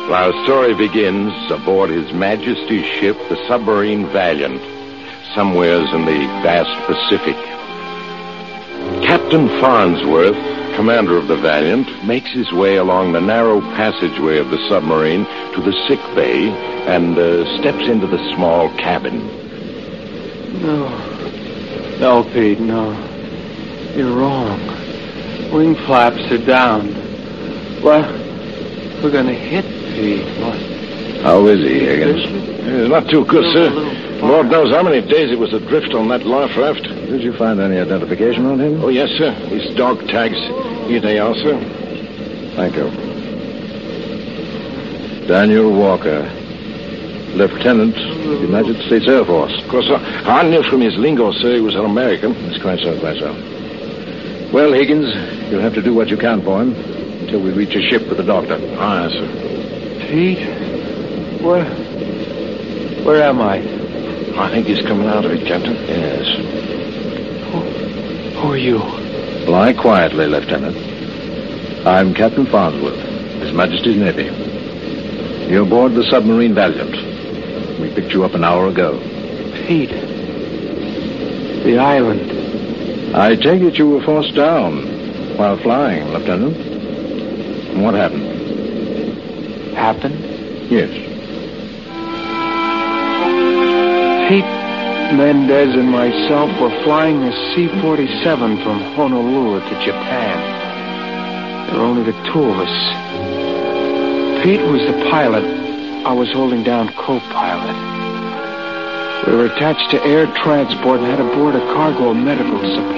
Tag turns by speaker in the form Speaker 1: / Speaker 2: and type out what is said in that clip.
Speaker 1: Our story begins aboard His Majesty's ship, the submarine Valiant, somewheres in the vast Pacific. Captain Farnsworth, commander of the Valiant, makes his way along the narrow passageway of the submarine to the sick bay and steps into the small cabin.
Speaker 2: No, Pete, no. You're wrong. Wing flaps are down. What? We're gonna hit Pete. What?
Speaker 1: How is he, Higgins? He's not too good, sir. Lord knows how many days it was adrift on that life raft.
Speaker 3: Did you find any identification on him?
Speaker 1: Oh, yes, sir. His dog tags. Here they are, sir.
Speaker 3: Thank you. Daniel Walker, Lieutenant, United States Air Force.
Speaker 1: Of course, I knew from his lingo, sir, he was an American.
Speaker 3: That's quite so, quite so. Well, Higgins, you'll have to do what you can for him until we reach a ship with the doctor.
Speaker 1: Ah, yes, sir.
Speaker 2: Pete? Where am I?
Speaker 1: I think he's coming out of it, Captain.
Speaker 3: Yes.
Speaker 2: Who are you?
Speaker 3: Lie quietly, Lieutenant. I'm Captain Farnsworth, His Majesty's Navy. You're aboard the submarine Valiant. We picked you up an hour ago.
Speaker 2: Pete. The island.
Speaker 3: I take it you were forced down while flying, Lieutenant. What happened?
Speaker 2: Happened?
Speaker 3: Yes.
Speaker 2: Pete, Mendez and myself were flying a C-47 from Honolulu to Japan. There were only the two of us. Pete was the pilot. I was holding down co-pilot. We were attached to air transport and had aboard a cargo of medical supplies.